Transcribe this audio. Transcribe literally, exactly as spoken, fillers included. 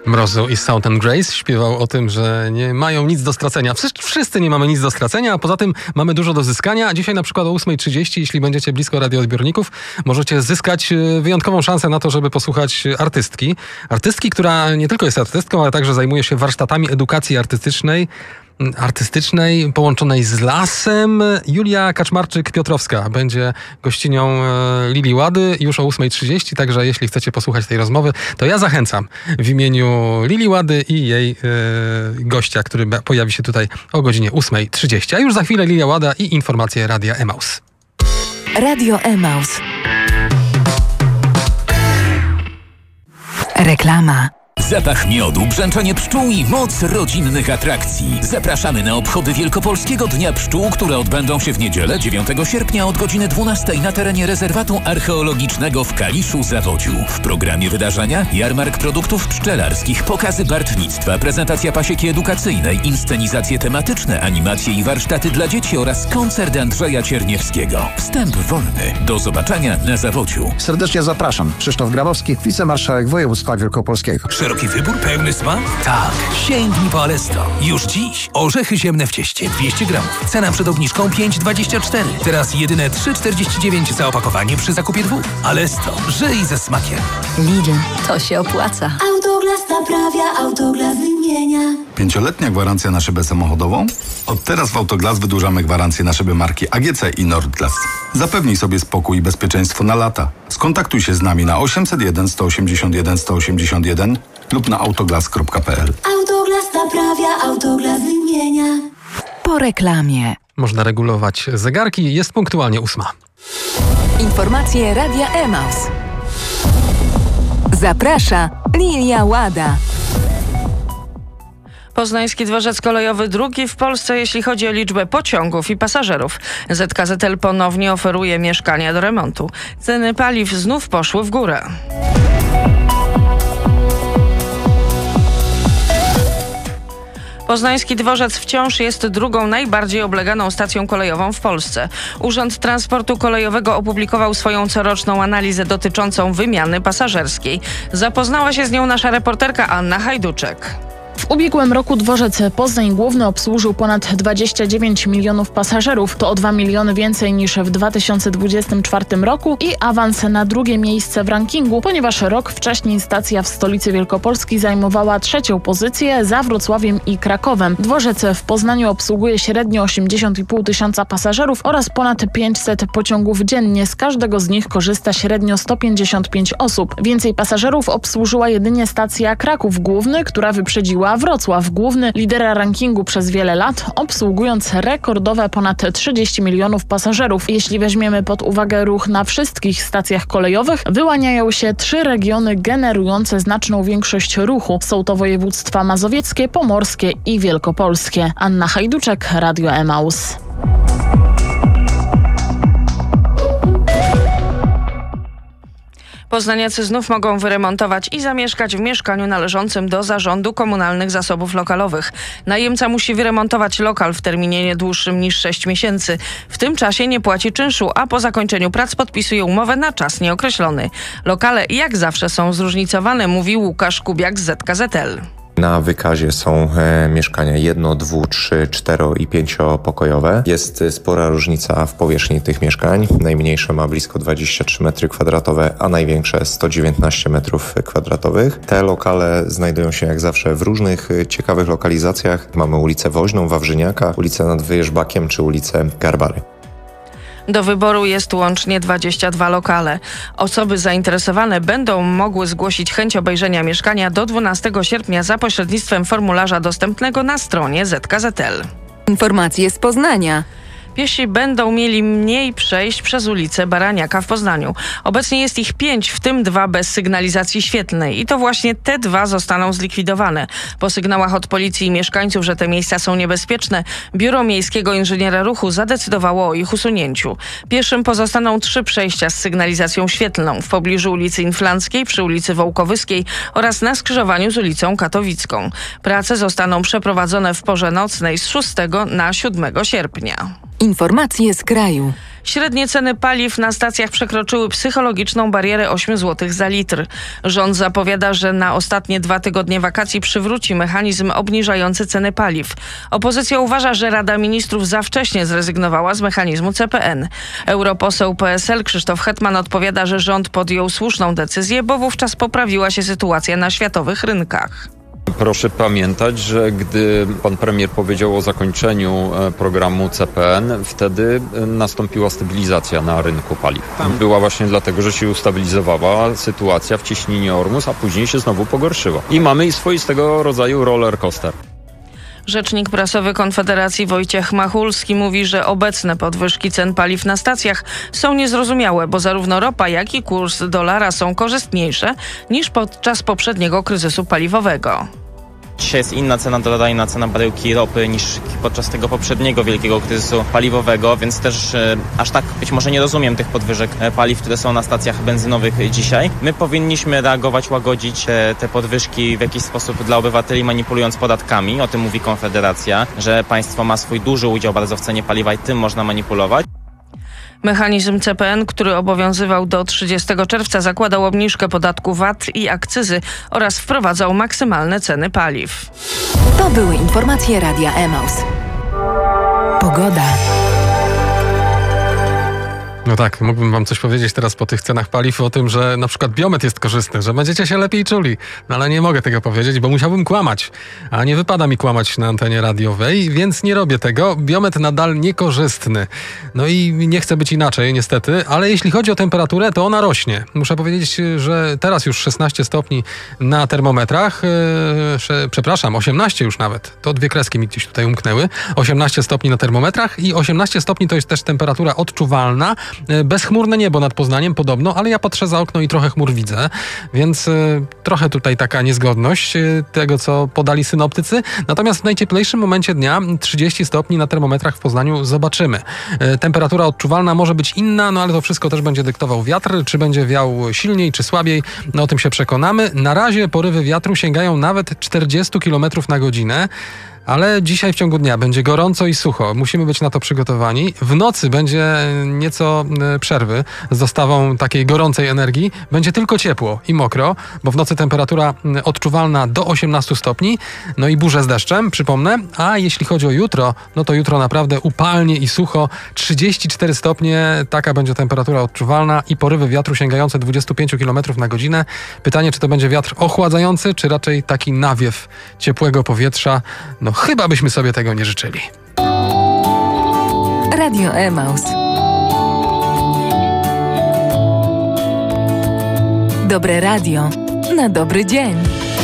Mrozu i Southern Grace śpiewał o tym, że nie mają nic do stracenia. Wszyscy nie mamy nic do stracenia, a poza tym mamy dużo do zyskania. Dzisiaj na przykład o ósma trzydzieści, jeśli będziecie blisko radioodbiorników, możecie zyskać wyjątkową szansę na to, żeby posłuchać artystki. Artystki, która nie tylko jest artystką, ale także zajmuje się warsztatami edukacji artystycznej. artystycznej połączonej z lasem. Julia Kaczmarczyk-Piotrowska będzie gościnią e, Lili Łady już o ósma trzydzieści, także jeśli chcecie posłuchać tej rozmowy, to ja zachęcam w imieniu Lili Łady i jej e, gościa, który be, pojawi się tutaj o godzinie ósma trzydzieści. A już za chwilę Lilia Łada i informacje Radia Emaus. Radio Emaus. Reklama. Zapach miodu, brzęczenie pszczół i moc rodzinnych atrakcji. Zapraszamy na obchody Wielkopolskiego Dnia Pszczół, które odbędą się w niedzielę dziewiątego sierpnia od godziny dwunastej na terenie rezerwatu archeologicznego w Kaliszu-Zawodziu. W programie wydarzenia jarmark produktów pszczelarskich, pokazy bartnictwa, prezentacja pasieki edukacyjnej, inscenizacje tematyczne, animacje i warsztaty dla dzieci oraz koncert Andrzeja Cierniewskiego. Wstęp wolny. Do zobaczenia na Zawodziu. Serdecznie zapraszam. Krzysztof Grabowski, wicemarszałek województwa wielkopolskiego. Szeroki wybór, pełny smak? Tak. Sięgnij po Alesto. Już dziś. Orzechy ziemne w cieście dwieście gramów. Cena przed obniżką pięć dwadzieścia cztery. Teraz jedyne trzy czterdzieści dziewięć za opakowanie przy zakupie dwóch. Alesto. Żyj ze smakiem. Lidl. To się opłaca. Autoglas naprawia, Autoglas wymienia. Pięcioletnia gwarancja na szybę samochodową? Od teraz w Autoglas wydłużamy gwarancję na szyby marki A G C i Nordglas. Zapewnij sobie spokój i bezpieczeństwo na lata. Skontaktuj się z nami na osiemset jeden sto osiemdziesiąt jeden sto osiemdziesiąt jeden lub na autoglas kropka p l. Autoglas naprawia, Autoglas wymienia. Po reklamie. Można regulować zegarki. Jest punktualnie ósma. Informacje Radia Emaus. Zaprasza Lilia Łada. Poznański dworzec kolejowy drugi w Polsce, jeśli chodzi o liczbę pociągów i pasażerów. Z K Z L ponownie oferuje mieszkania do remontu. Ceny paliw znów poszły w górę. Poznański dworzec wciąż jest drugą najbardziej obleganą stacją kolejową w Polsce. Urząd Transportu Kolejowego opublikował swoją coroczną analizę dotyczącą wymiany pasażerskiej. Zapoznała się z nią nasza reporterka Anna Hajduczek. W ubiegłym roku dworzec Poznań Główny obsłużył ponad dwadzieścia dziewięć milionów pasażerów. To o dwa miliony więcej niż w dwa tysiące dwudziestym czwartym roku i awans na drugie miejsce w rankingu, ponieważ rok wcześniej stacja w stolicy Wielkopolski zajmowała trzecią pozycję za Wrocławiem i Krakowem. Dworzec w Poznaniu obsługuje średnio osiemdziesiąt i pół tysiąca pasażerów oraz ponad pięćset pociągów dziennie. Z każdego z nich korzysta średnio sto pięćdziesiąt pięć osób. Więcej pasażerów obsłużyła jedynie stacja Kraków Główny, która wyprzedziła Wrocław Główny, lidera rankingu przez wiele lat, obsługując rekordowe ponad trzydzieści milionów pasażerów. Jeśli weźmiemy pod uwagę ruch na wszystkich stacjach kolejowych, wyłaniają się trzy regiony generujące znaczną większość ruchu. Są to województwa mazowieckie, pomorskie i wielkopolskie. Anna Hajduczek, Radio Emaus. Poznaniacy znów mogą wyremontować i zamieszkać w mieszkaniu należącym do Zarządu Komunalnych Zasobów Lokalowych. Najemca musi wyremontować lokal w terminie nie dłuższym niż sześć miesięcy. W tym czasie nie płaci czynszu, a po zakończeniu prac podpisuje umowę na czas nieokreślony. Lokale jak zawsze są zróżnicowane, mówi Łukasz Kubiak z Z K Z L. Na wykazie są e, mieszkania jedno, dwu, trzy, cztero i pięciopokojowe. Jest spora różnica w powierzchni tych mieszkań. Najmniejsze ma blisko dwadzieścia trzy metry kwadratowe, a największe sto dziewiętnaście metrów kwadratowych. Te lokale znajdują się jak zawsze w różnych ciekawych lokalizacjach. Mamy ulicę Woźną, Wawrzyniaka, ulicę nad Wyjeżbakiem czy ulicę Garbary. Do wyboru jest łącznie dwadzieścia dwa lokale. Osoby zainteresowane będą mogły zgłosić chęć obejrzenia mieszkania do dwunastego sierpnia za pośrednictwem formularza dostępnego na stronie Z K Z L. Informacje z Poznania. Piesi będą mieli mniej przejść przez ulicę Baraniaka w Poznaniu. Obecnie jest ich pięć, w tym dwa bez sygnalizacji świetlnej. I to właśnie te dwa zostaną zlikwidowane. Po sygnałach od policji i mieszkańców, że te miejsca są niebezpieczne, Biuro Miejskiego Inżyniera Ruchu zadecydowało o ich usunięciu. Pieszym pozostaną trzy przejścia z sygnalizacją świetlną w pobliżu ulicy Inflanckiej, przy ulicy Wołkowyskiej oraz na skrzyżowaniu z ulicą Katowicką. Prace zostaną przeprowadzone w porze nocnej z szóstego na siódmego sierpnia. Informacje z kraju. Średnie ceny paliw na stacjach przekroczyły psychologiczną barierę osiem złotych za litr. Rząd zapowiada, że na ostatnie dwa tygodnie wakacji przywróci mechanizm obniżający ceny paliw. Opozycja uważa, że Rada Ministrów za wcześnie zrezygnowała z mechanizmu C P N. Europoseł P S L Krzysztof Hetman odpowiada, że rząd podjął słuszną decyzję, bo wówczas poprawiła się sytuacja na światowych rynkach. Proszę pamiętać, że gdy pan premier powiedział o zakończeniu programu C P N, wtedy nastąpiła stabilizacja na rynku paliw. Była właśnie dlatego, że się ustabilizowała sytuacja w cieśninie Ormus, a później się znowu pogorszyła. I mamy swoistego rodzaju roller coaster. Rzecznik prasowy Konfederacji Wojciech Machulski mówi, że obecne podwyżki cen paliw na stacjach są niezrozumiałe, bo zarówno ropa, jak i kurs dolara są korzystniejsze niż podczas poprzedniego kryzysu paliwowego. Dzisiaj jest inna cena dolara, inna cena baryłki ropy niż podczas tego poprzedniego wielkiego kryzysu paliwowego, więc też e, aż tak być może nie rozumiem tych podwyżek e, paliw, które są na stacjach benzynowych dzisiaj. My powinniśmy reagować, łagodzić e, te podwyżki w jakiś sposób dla obywateli, manipulując podatkami. O tym mówi Konfederacja, że państwo ma swój duży udział bardzo w cenie paliwa i tym można manipulować. Mechanizm C P N, który obowiązywał do trzydziestego czerwca, zakładał obniżkę podatku V A T i akcyzy oraz wprowadzał maksymalne ceny paliw. To były informacje Radia Emaus. Pogoda. No tak, mógłbym wam coś powiedzieć teraz po tych cenach paliw o tym, że na przykład biomet jest korzystny, że będziecie się lepiej czuli. No ale nie mogę tego powiedzieć, bo musiałbym kłamać. A nie wypada mi kłamać na antenie radiowej, więc nie robię tego. Biomet nadal niekorzystny. No i nie chcę być inaczej, niestety, ale jeśli chodzi o temperaturę, to ona rośnie. Muszę powiedzieć, że teraz już szesnaście stopni na termometrach. Yy, przepraszam, osiemnaście już nawet. To dwie kreski mi gdzieś tutaj umknęły. osiemnaście stopni na termometrach i osiemnaście stopni to jest też temperatura odczuwalna. Bezchmurne niebo nad Poznaniem podobno, ale ja patrzę za okno i trochę chmur widzę, więc y, trochę tutaj taka niezgodność y, tego, co podali synoptycy. Natomiast w najcieplejszym momencie dnia trzydzieści stopni na termometrach w Poznaniu zobaczymy. Y, temperatura odczuwalna może być inna, no ale to wszystko też będzie dyktował wiatr. Czy będzie wiał silniej, czy słabiej, no o tym się przekonamy. Na razie porywy wiatru sięgają nawet czterdzieści kilometrów na godzinę. Ale dzisiaj w ciągu dnia będzie gorąco i sucho. Musimy być na to przygotowani. W nocy będzie nieco przerwy z dostawą takiej gorącej energii. Będzie tylko ciepło i mokro, bo w nocy temperatura odczuwalna do osiemnastu stopni. No i burze z deszczem, przypomnę. A jeśli chodzi o jutro, no to jutro naprawdę upalnie i sucho. trzydzieści cztery stopnie, taka będzie temperatura odczuwalna i porywy wiatru sięgające dwadzieścia pięć kilometrów na godzinę. Pytanie, czy to będzie wiatr ochładzający, czy raczej taki nawiew ciepłego powietrza. No chyba byśmy sobie tego nie życzyli. Radio Emaus. Dobre radio na dobry dzień.